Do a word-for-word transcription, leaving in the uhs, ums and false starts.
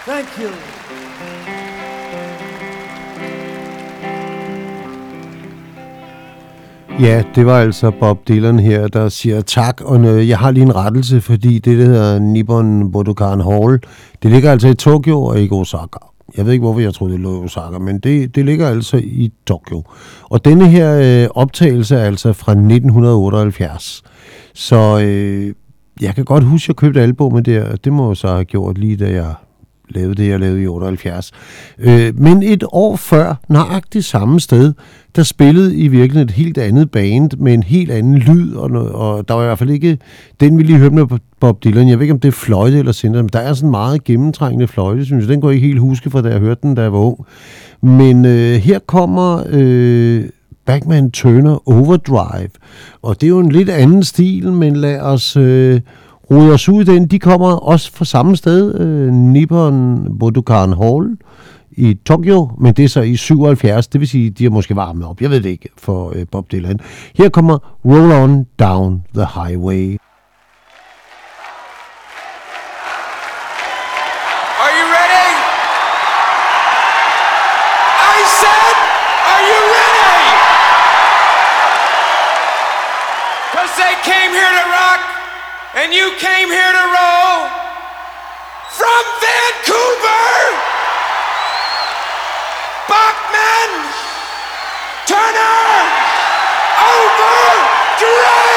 Thank you. Ja, det var altså Bob Dylan her, der siger tak, og jeg har lige en rettelse, fordi det, der hedder Nippon Budokan Hall, det ligger altså i Tokyo og ikke Osaka. Jeg ved ikke, hvorfor jeg troede, det lå i Osaka, men det, det ligger altså i Tokyo. Og denne her øh, optagelse er altså fra nitten otteoghalvfjerds. Så øh, jeg kan godt huske, at jeg købte albumet der, det må jeg så have gjort lige da jeg lavede det, jeg lavede i otteoghalvfjerds. Øh, men et år før, nøjagtigt samme sted, der spillede i virkeligheden et helt andet band med en helt anden lyd, og, noget, og der var i hvert fald ikke den, vi lige hørte med Bob Dylan. Jeg ved ikke, om det er fløjte eller center, men der er sådan meget gennemtrængende fløjte, synes jeg. Den kunne jeg ikke helt huske fra, da jeg hørte den, da jeg var ung. Men øh, her kommer øh, Bachman Turner Overdrive, og det er jo en lidt anden stil, men lad os øh, rode os ud i den. De kommer også fra samme sted, øh, Nippon Budokan Hall i Tokyo, men det er så i syvoghalvfjerds, det vil sige, de har måske varmet op, jeg ved det ikke, for øh, Bob Dylan. Her kommer Roll On Down the Highway. Are you ready? I said, are you ready? 'Cause they came here to rock, and you came here to roll from Vancouver. Bachman Turner Overdrive!